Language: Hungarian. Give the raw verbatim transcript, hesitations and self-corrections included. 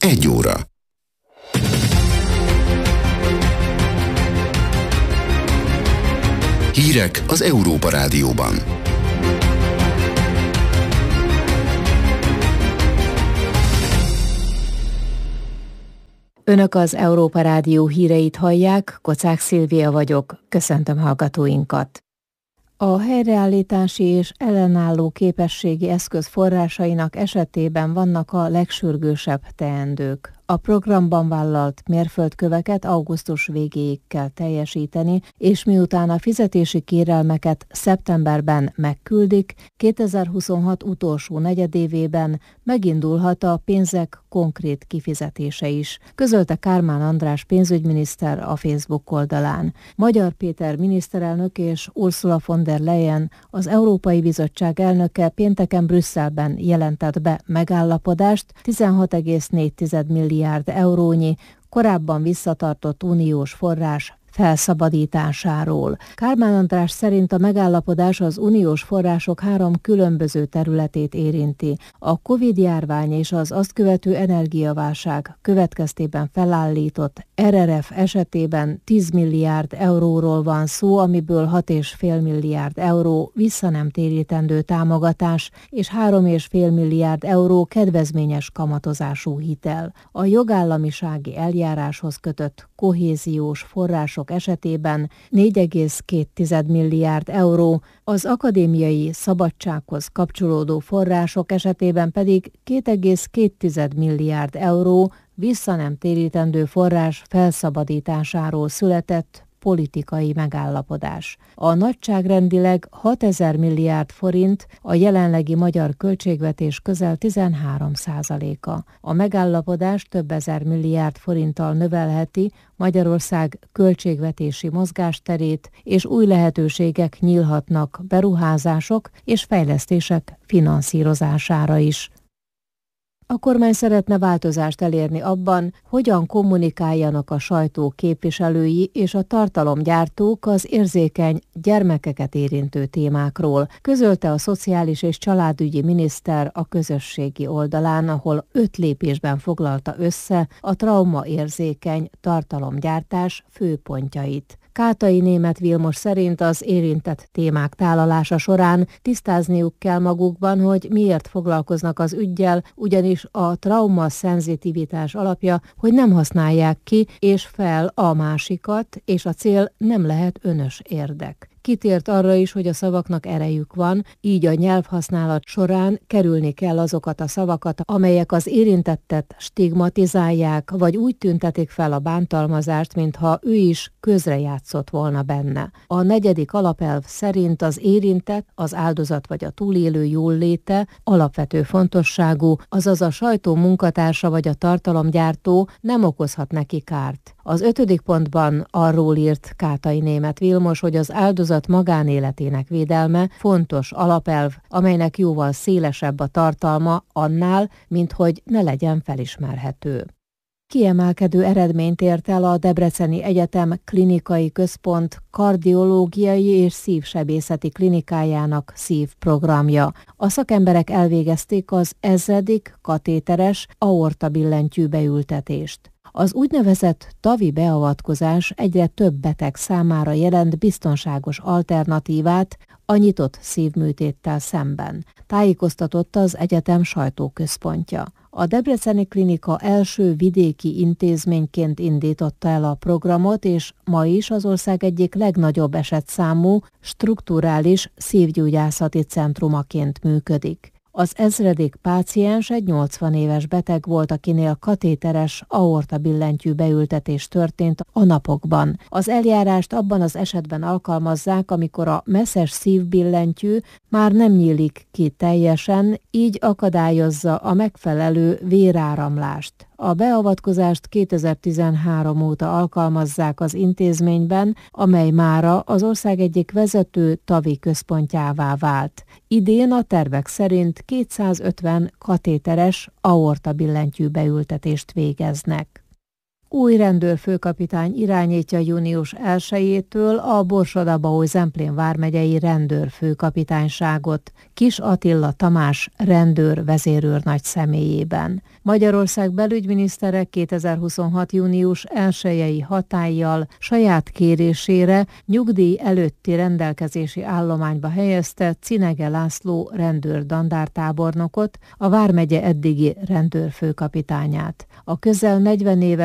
egy óra. Hírek az Európa Rádióban. Önök az Európa Rádió híreit hallják, Kocák Szilvia vagyok, köszöntöm hallgatóinkat. A helyreállítási és ellenálló képességi eszköz forrásainak esetében vannak a legsürgősebb teendők. A programban vállalt mérföldköveket augusztus végéig kell teljesíteni, és miután a fizetési kérelmeket szeptemberben megküldik, kétezer-huszonhat utolsó negyedévében megindulhat a pénzek konkrét kifizetése is, közölte Kármán András pénzügyminiszter a Facebook oldalán. Magyar Péter miniszterelnök és Ursula von der Leyen, az Európai Bizottság elnöke pénteken Brüsszelben jelentett be megállapodást tizenhat egész négy milliárd eurónyi, korábban visszatartott uniós forrás felszabadításáról. Kármán András szerint a megállapodás az uniós források három különböző területét érinti. A Covid-járvány és az azt követő energiaválság következtében felállított er er ef esetében tíz milliárd euróról van szó, amiből hat egész öt milliárd euró visszanemtérítendő támogatás és három egész öt milliárd euró kedvezményes kamatozású hitel. A jogállamisági eljáráshoz kötött kohéziós források esetében négy egész két milliárd euró, az akadémiai szabadsághoz kapcsolódó források esetében pedig két egész két milliárd euró visszanemtérítendő forrás felszabadításáról született politikai megállapodás. A nagyságrendileg hatezer milliárd forint, a jelenlegi magyar költségvetés közel tizenhárom százaléka. A megállapodás több ezer milliárd forinttal növelheti Magyarország költségvetési mozgásterét, és új lehetőségek nyílhatnak beruházások és fejlesztések finanszírozására is. A kormány szeretne változást elérni abban, hogyan kommunikáljanak a sajtó képviselői és a tartalomgyártók az érzékeny gyermekeket érintő témákról, közölte a Szociális és Családügyi Miniszter a közösségi oldalán, ahol öt lépésben foglalta össze a traumaérzékeny tartalomgyártás főpontjait. Kátai Németh Vilmos szerint az érintett témák tálalása során tisztázniuk kell magukban, hogy miért foglalkoznak az üggyel, ugyanis a trauma szenzitivitás alapja, hogy nem használják ki és fel a másikat, és a cél nem lehet önös érdek. Kitért arra is, hogy a szavaknak erejük van, így a nyelvhasználat során kerülni kell azokat a szavakat, amelyek az érintettet stigmatizálják, vagy úgy tüntetik fel a bántalmazást, mintha ő is közrejátszott volna benne. A negyedik alapelv szerint az érintett, az áldozat vagy a túlélő jólléte alapvető fontosságú, azaz a sajtó munkatársa vagy a tartalomgyártó nem okozhat neki kárt. Az ötödik pontban arról írt Kátai Németh Vilmos, hogy az áldozat magánéletének védelme fontos alapelv, amelynek jóval szélesebb a tartalma annál, mint hogy ne legyen felismerhető. Kiemelkedő eredményt ért el a Debreceni Egyetem Klinikai Központ kardiológiai és szívsebészeti klinikájának szívprogramja. A szakemberek elvégezték az ezredik katéteres aortabillentyű beültetést. Az úgynevezett tavi beavatkozás egyre több beteg számára jelent biztonságos alternatívát a nyitott szívműtéttel szemben, tájékoztatott az egyetem sajtóközpontja. A Debreceni Klinika első vidéki intézményként indította el a programot, és ma is az ország egyik legnagyobb esetszámú strukturális szívgyógyászati centrumaként működik. Az ezredik páciens egy nyolcvan éves beteg volt, akinél katéteres aortabillentyű beültetés történt a napokban. Az eljárást abban az esetben alkalmazzák, amikor a messzes szívbillentyű már nem nyílik ki teljesen, így akadályozza a megfelelő véráramlást. A beavatkozást kétezer-tizenhárom óta alkalmazzák az intézményben, amely mára az ország egyik vezető tavi központjává vált. Idén a tervek szerint kétszázötven katéteres aortabillentyű beültetést végeznek. Új rendőrfőkapitány irányítja június elsejétől a Borsod-Abaúj-Zemplén vármegyei rendőrfőkapitányságot Kis Attila Tamás rendőr vezérőrnagy személyében. Magyarország belügyminisztere kétezer-huszonhat. június elsejei hatállyal saját kérésére nyugdíj előtti rendelkezési állományba helyezte Cinege László rendőr-dandártábornokot, a vármegye eddigi rendőrfőkapitányát. A közel negyven éves